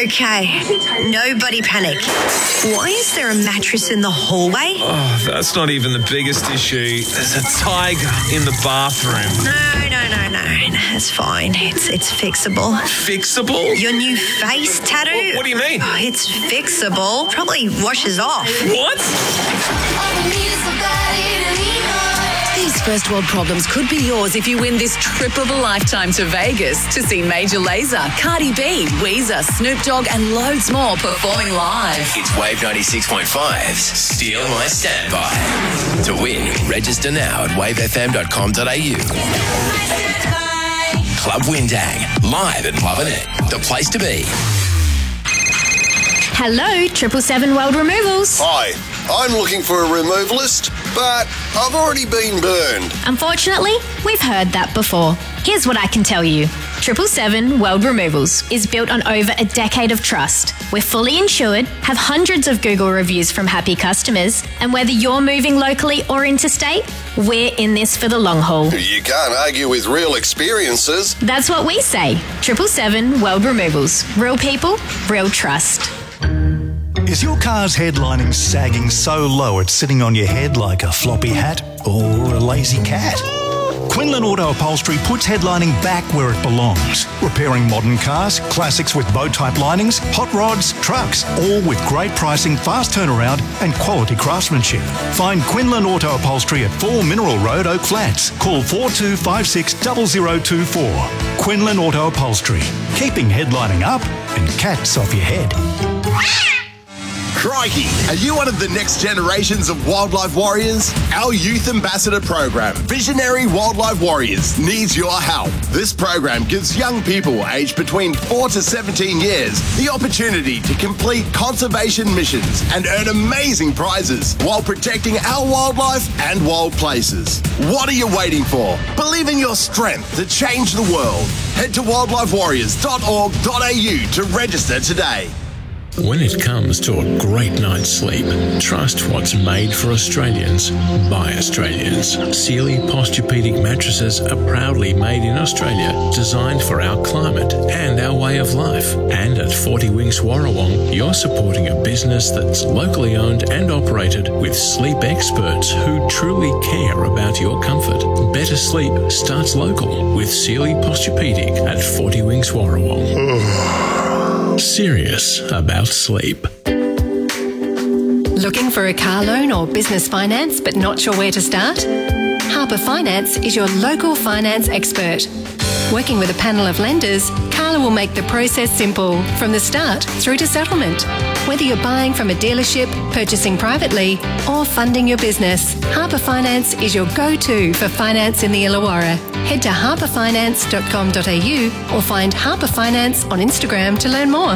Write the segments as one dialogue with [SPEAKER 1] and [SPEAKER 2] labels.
[SPEAKER 1] Okay, nobody panic. Why is there a mattress in the hallway?
[SPEAKER 2] Oh, that's not even the biggest issue. There's a tiger in the bathroom.
[SPEAKER 1] No. It's fine. It's fixable.
[SPEAKER 2] Fixable?
[SPEAKER 1] Your new face tattoo?
[SPEAKER 2] What do you mean?
[SPEAKER 1] Oh, it's fixable. Probably washes off.
[SPEAKER 2] What?
[SPEAKER 3] These first world problems could be yours if you win this trip of a lifetime to Vegas to see Major Lazer, Cardi B, Weezer, Snoop Dogg and loads more performing live.
[SPEAKER 4] It's Wave 96.5's Steal My Standby. To win, register now at wavefm.com.au. Club Windang, live at Lovenet, the place to be.
[SPEAKER 5] Hello, 777 World Removals.
[SPEAKER 6] Hi, I'm looking for a removalist, but I've already been burned.
[SPEAKER 5] Unfortunately, we've heard that before. Here's what I can tell you. 777 World Removals is built on over a decade of trust. We're fully insured, have hundreds of Google reviews from happy customers, and whether you're moving locally or interstate, we're in this for the long haul.
[SPEAKER 6] You can't argue with real experiences.
[SPEAKER 5] That's what we say. 777 World Removals. Real people, real trust.
[SPEAKER 7] Is your car's headlining sagging so low it's sitting on your head like a floppy hat or a lazy cat? Quinlan Auto Upholstery puts headlining back where it belongs. Repairing modern cars, classics with bow-type linings, hot rods, trucks, all with great pricing, fast turnaround and quality craftsmanship. Find Quinlan Auto Upholstery at 4 Mineral Road, Oak Flats. Call 4256 0024. Quinlan Auto Upholstery. Keeping headlining up and cats off your head.
[SPEAKER 8] Crikey, are you one of the next generations of wildlife warriors? Our youth ambassador program, Visionary Wildlife Warriors, needs your help. This program gives young people aged between 4 to 17 years the opportunity to complete conservation missions and earn amazing prizes while protecting our wildlife and wild places. What are you waiting for? Believe in your strength to change the world. Head to wildlifewarriors.org.au to register today.
[SPEAKER 9] When it comes to a great night's sleep, trust what's made for Australians by Australians. Sealy Posturepedic mattresses are proudly made in Australia, designed for our climate and our way of life. And at 40 Winks Warrawong, you're supporting a business that's locally owned and operated with sleep experts who truly care about your comfort. Better sleep starts local with Sealy Posturepedic at 40 Winks Warrawong. Serious about sleep.
[SPEAKER 10] Looking for a car loan or business finance but not sure where to start? Harper Finance is your local finance expert. Working with a panel of lenders, Carla will make the process simple from the start through to settlement. Whether you're buying from a dealership, purchasing privately or funding your business, Harper Finance is your go-to for finance in the Illawarra. Head to harperfinance.com.au or find Harper Finance on Instagram to learn more.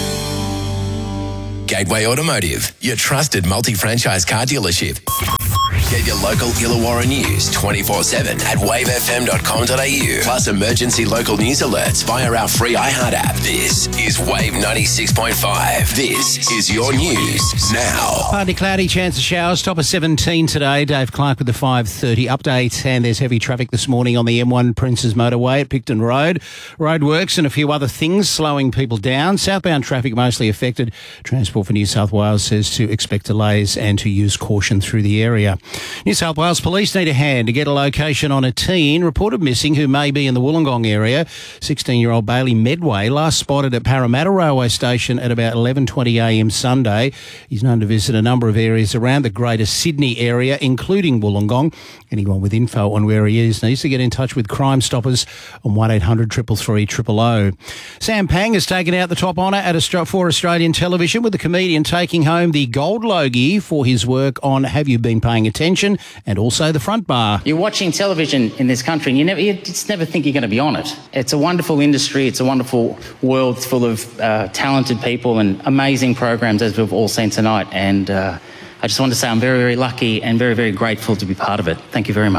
[SPEAKER 4] Gateway Automotive, your trusted multi-franchise car dealership. Get your local Illawarra news 24/7 at wavefm.com.au. Plus emergency local news alerts via our free iHeart app. This is Wave 96.5. This is your news now.
[SPEAKER 11] Partly cloudy, chance of showers. Top of 17 today. Dave Clark with the 5:30 update. And there's heavy traffic this morning on the M1 Princes Motorway at Picton Road. Roadworks and a few other things slowing people down. Southbound traffic mostly affected. Transport for New South Wales says to expect delays and to use caution through the area. New South Wales Police need a hand to get a location on a teen reported missing who may be in the Wollongong area. 16-year-old Bailey Medway last spotted at Parramatta Railway Station at about 11:20am Sunday. He's known to visit a number of areas around the Greater Sydney area, including Wollongong. Anyone with info on where he is needs to get in touch with Crime Stoppers on 1800 333 000. Sam Pang has taken out the top honour for Australian television, with the comedian taking home the Gold Logie for his work on Have You Been Paying Attention? And also the Front Bar.
[SPEAKER 12] You're watching television in this country and you just never think you're going to be on it. It's a wonderful industry. It's a wonderful world full of talented people and amazing programs, as we've all seen tonight. And I just want to say I'm very, very lucky and very, very grateful to be part of it. Thank you very much.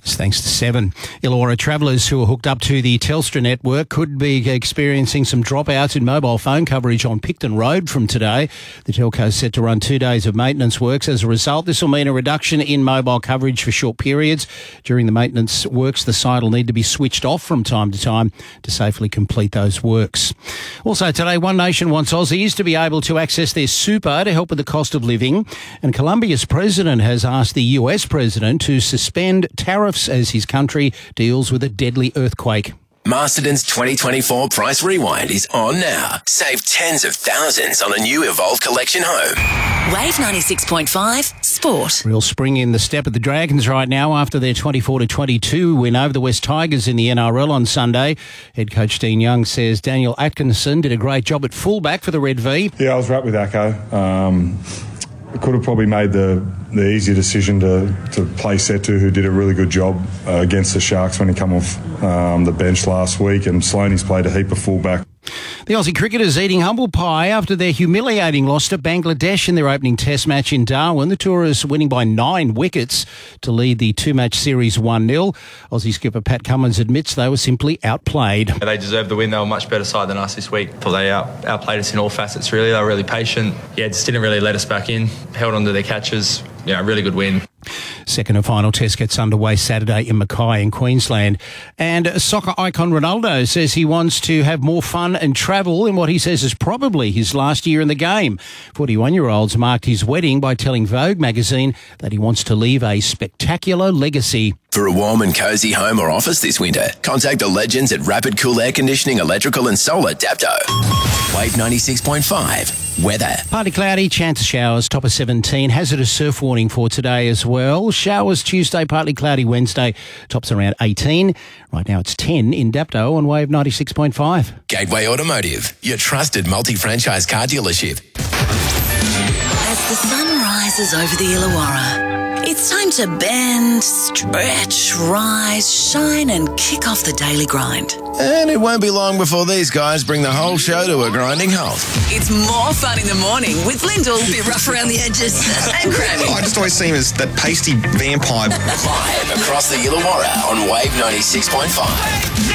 [SPEAKER 11] It's thanks to Seven. Illawarra travellers who are hooked up to the Telstra network could be experiencing some dropouts in mobile phone coverage on Picton Road from today. The telco is set to run 2 days of maintenance works. As a result, this will mean a reduction in mobile coverage for short periods. During the maintenance works, the site will need to be switched off from time to time to safely complete those works. Also today, One Nation wants Aussies to be able to access their super to help with the cost of living. And Colombia's president has asked the US president to suspend tariffs as his country deals with a deadly earthquake.
[SPEAKER 4] Masterton's 2024 Price Rewind is on now. Save tens of thousands on a new Evolve Collection home.
[SPEAKER 3] Wave 96.5 Sport.
[SPEAKER 11] Real spring in the step of the Dragons right now after their 24-22 win over the West Tigers in the NRL on Sunday. Head coach Dean Young says Daniel Atkinson did a great job at fullback for the Red V.
[SPEAKER 13] Yeah, I was right with Acco. Could have probably made the easier decision to play Setu, who did a really good job against the Sharks when he come off the bench last week, and Sloanie's played a heap of fullback.
[SPEAKER 11] The Aussie cricketers eating humble pie after their humiliating loss to Bangladesh in their opening test match in Darwin. The Tourists winning by 9 wickets to lead the 2-match series 1-0. Aussie skipper Pat Cummins admits they were simply outplayed.
[SPEAKER 14] They deserved the win. They were a much better side than us this week. Thought they outplayed us in all facets, really. They were really patient. Yeah, just didn't really let us back in. Held on to their catches. Yeah, really good win.
[SPEAKER 11] Second and final test gets underway Saturday in Mackay in Queensland. And soccer icon Ronaldo says he wants to have more fun and travel in what he says is probably his last year in the game. 41-year-olds marked his wedding by telling Vogue magazine that he wants to leave a spectacular legacy.
[SPEAKER 4] For a warm and cosy home or office this winter, contact the legends at Rapid Cool Air Conditioning, Electrical and Solar Dapto. Wave 96.5. Weather.
[SPEAKER 11] Partly cloudy, chance of showers, top of 17. Hazardous surf warning for today as well. Showers Tuesday, partly cloudy Wednesday, tops around 18. Right now it's 10 in Dapto on Wave 96.5.
[SPEAKER 4] Gateway Automotive, your trusted multi-franchise car dealership.
[SPEAKER 3] As the sun rises over the Illawarra, it's time to bend, stretch, rise, shine and kick off the daily grind.
[SPEAKER 4] And it won't be long before these guys bring the whole show to a grinding halt.
[SPEAKER 3] It's more fun in the morning with Lyndall, a bit rough around the edges, and Grammy.
[SPEAKER 15] I just always see him as that pasty vampire.
[SPEAKER 4] Live across the Illawarra on Wave 96.5.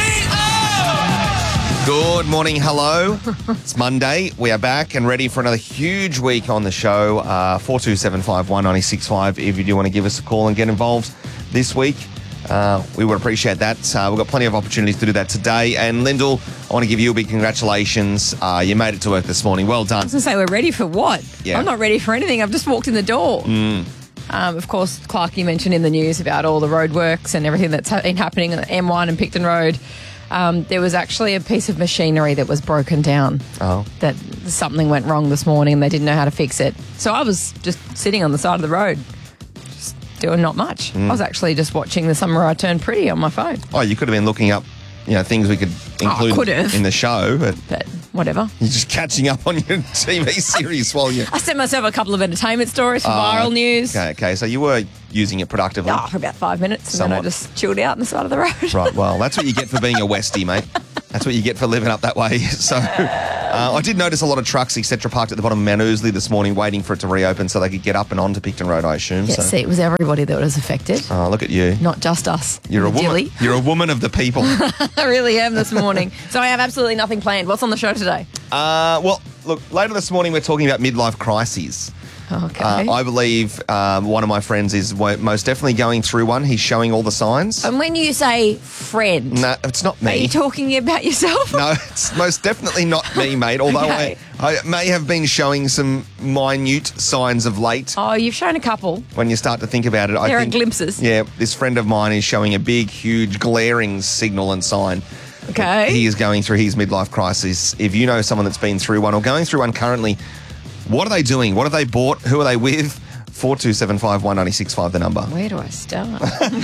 [SPEAKER 15] Good morning, hello. It's Monday. We are back and ready for another huge week on the show. 4275 1965 if you do want to give us a call and get involved this week. We would appreciate that. We've got plenty of opportunities to do that today. And Lyndall, I want to give you a big congratulations. You made it to work this morning. Well done.
[SPEAKER 16] I was going to say, we're ready for what?
[SPEAKER 15] Yeah.
[SPEAKER 16] I'm not ready for anything. I've just walked in the door. Of course, Clark, you mentioned in the news about all the roadworks and everything that's been happening on the M1 and Picton Road. There was actually a piece of machinery that was broken down.
[SPEAKER 15] Oh.
[SPEAKER 16] That something went wrong this morning and they didn't know how to fix it. So I was just sitting on the side of the road, just doing not much. I was actually just watching The Summer I Turned Pretty on my phone.
[SPEAKER 15] Oh, you could have been looking up, things we could include in the show. But
[SPEAKER 16] whatever.
[SPEAKER 15] You're just catching up on your TV series while you...
[SPEAKER 16] I sent myself a couple of entertainment stories for viral news.
[SPEAKER 15] Okay. So you were using it productively.
[SPEAKER 16] For about 5 minutes, and then I just chilled out on the side of the road.
[SPEAKER 15] Right, well, that's what you get for being a Westie, mate. That's what you get for living up that way. So I did notice a lot of trucks, etc., parked at the bottom of Mount Ousley this morning waiting for it to reopen so they could get up and onto Picton Road, I assume.
[SPEAKER 16] Yeah, see, it was everybody that was affected.
[SPEAKER 15] Oh, look at you.
[SPEAKER 16] Not just us.
[SPEAKER 15] You're a woman. You're a woman of the people.
[SPEAKER 16] I really am this morning. So I have absolutely nothing planned. What's on the show today?
[SPEAKER 15] Well, look, later this morning we're talking about midlife crises.
[SPEAKER 16] Okay.
[SPEAKER 15] I believe one of my friends is most definitely going through one. He's showing all the signs.
[SPEAKER 16] And when you say friend...
[SPEAKER 15] No, it's not me.
[SPEAKER 16] Are you talking about yourself?
[SPEAKER 15] No, it's most definitely not me, mate, although
[SPEAKER 16] Okay.
[SPEAKER 15] I may have been showing some minute signs of late.
[SPEAKER 16] Oh, you've shown a couple.
[SPEAKER 15] When you start to think about it,
[SPEAKER 16] There are glimpses.
[SPEAKER 15] Yeah, this friend of mine is showing a big, huge, glaring signal and sign.
[SPEAKER 16] Okay.
[SPEAKER 15] He is going through his midlife crisis. If you know someone that's been through one or going through one currently, what are they doing? What have they bought? Who are they with? 4275 1965, the number.
[SPEAKER 16] Where do I start?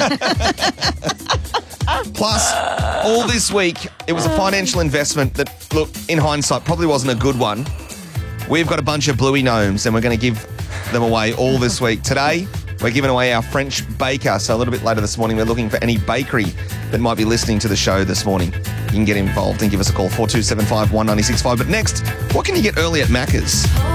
[SPEAKER 15] Plus, all this week, it was a financial investment that, look, in hindsight, probably wasn't a good one. We've got a bunch of Bluey gnomes and we're going to give them away all this week. Today, we're giving away our French baker. So a little bit later this morning, we're looking for any bakery that might be listening to the show this morning. You can get involved and give us a call, 4275 1965. But next, what can you get early at Macca's?